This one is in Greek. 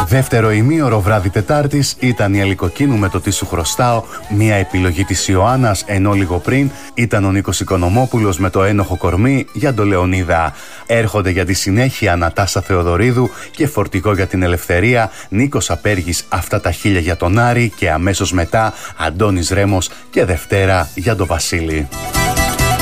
Δεύτερο ημίωρο βράδυ Τετάρτης ήταν η Αλικοκίνου με το «Τι σου χρωστάω», μια επιλογή της Ιωάννας, ενώ λίγο πριν ήταν ο Νίκος Οικονομόπουλος με το «Ένοχο κορμί» για τον Λεωνίδα. Έρχονται για τη συνέχεια Νατάσα Θεοδωρίδου και «Φορτηγό για την ελευθερία», Νίκος Απέργης «Αυτά τα χίλια» για τον Άρη και αμέσως μετά Αντώνης Ρέμος και «Δευτέρα» για τον Βασίλη.